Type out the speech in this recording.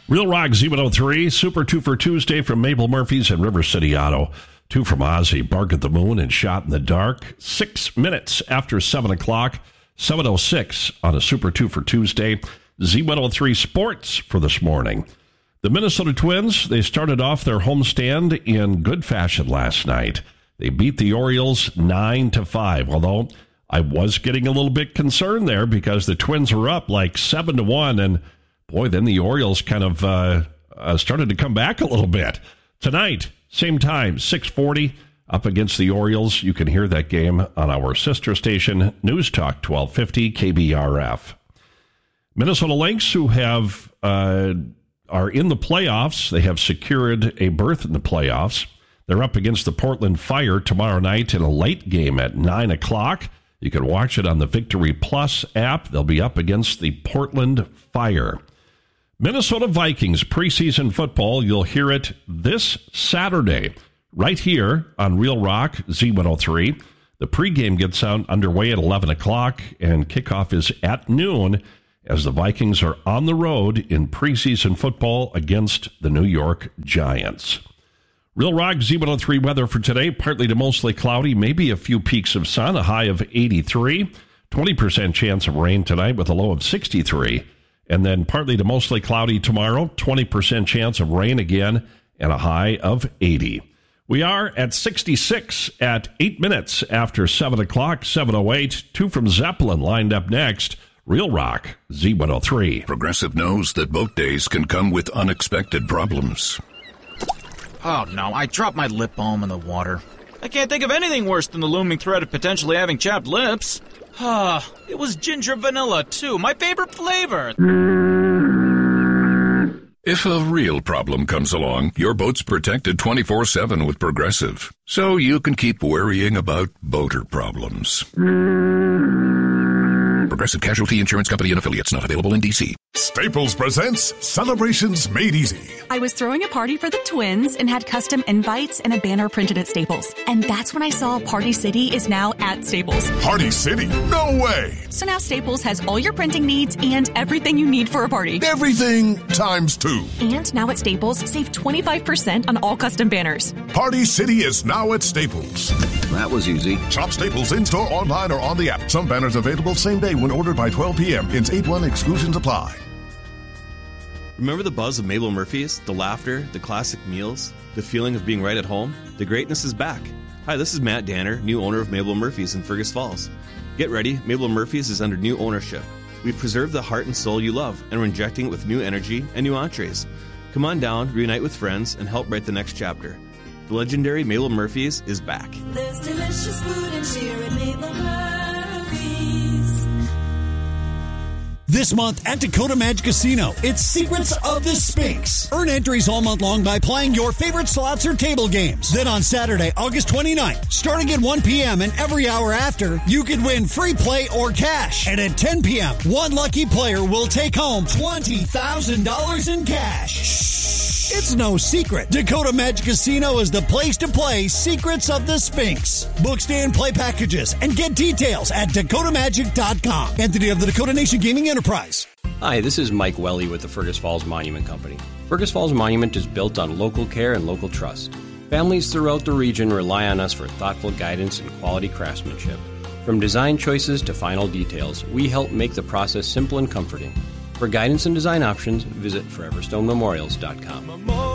Real Rock Z103, Super 2 for Tuesday from Mabel Murphy's and River City Auto. 2 from Ozzy, Bark at the Moon and Shot in the Dark. 6 minutes after 7 o'clock, 7:06 on a Super 2 for Tuesday. Z103 Sports for this morning. The Minnesota Twins, they started off their homestand in good fashion last night. They beat the Orioles 9-5, although I was getting a little bit concerned there because the Twins were up like 7-1, and boy, then the Orioles kind of started to come back a little bit. Tonight, same time, 6:40, up against the Orioles. You can hear that game on our sister station, News Talk 1250 KBRF. Minnesota Lynx, who are in the playoffs. They have secured a berth in the playoffs. They're up against the Portland Fire tomorrow night in a late game at 9 o'clock. You can watch it on the Victory Plus app. They'll be up against the Portland Fire. Minnesota Vikings preseason football, you'll hear it this Saturday right here on Real Rock Z103. The pregame gets underway at 11 o'clock, and kickoff is at noon as the Vikings are on the road in preseason football against the New York Giants. Real Rock Z103 weather for today, partly to mostly cloudy, maybe a few peaks of sun, a high of 83, 20% chance of rain tonight with a low of 63. And then partly to mostly cloudy tomorrow, 20% chance of rain again, and a high of 80. We are at 66 at 8 minutes after 7 o'clock, 7:08. 2 from Zeppelin lined up next. Real Rock Z103. Progressive knows that boat days can come with unexpected problems. Oh no, I dropped my lip balm in the water. I can't think of anything worse than the looming threat of potentially having chapped lips. It was ginger vanilla, too. My favorite flavor. If a real problem comes along, your boat's protected 24/7 with Progressive, so you can keep worrying about boater problems. Progressive Casualty Insurance Company and Affiliates, not available in D.C. Staples presents Celebrations Made Easy. I was throwing a party for the twins and had custom invites and a banner printed at Staples. And that's when I saw Party City is now at Staples. Party City? No way! So now Staples has all your printing needs and everything you need for a party. Everything times 2. And now at Staples, save 25% on all custom banners. Party City is now at Staples. That was easy. Shop Staples in-store, online, or on the app. Some banners available same day when ordered by 12 p.m. Ins 8-1 exclusions apply. Remember the buzz of Mabel Murphy's? The laughter, the classic meals, the feeling of being right at home? The greatness is back. Hi, this is Matt Danner, new owner of Mabel Murphy's in Fergus Falls. Get ready, Mabel Murphy's is under new ownership. We've preserved the heart and soul you love, and we're injecting it with new energy and new entrees. Come on down, reunite with friends, and help write the next chapter. The legendary Mabel Murphy's is back. There's delicious food and cheer at Mabel Murphy's. This month at Dakota Magic Casino, it's Secrets of the Sphinx. Earn entries all month long by playing your favorite slots or table games. Then on Saturday, August 29th, starting at 1 p.m. and every hour after, you could win free play or cash. And at 10 p.m., one lucky player will take home $20,000 in cash. Shh. It's no secret. Dakota Magic Casino is the place to play Secrets of the Sphinx. Book, stay, and play packages and get details at dakotamagic.com. Entity of the Dakota Nation Gaming Enterprise. Hi, this is Mike Welly with the Fergus Falls Monument Company. Fergus Falls Monument is built on local care and local trust. Families throughout the region rely on us for thoughtful guidance and quality craftsmanship. From design choices to final details, we help make the process simple and comforting. For guidance and design options, visit foreverstonememorials.com.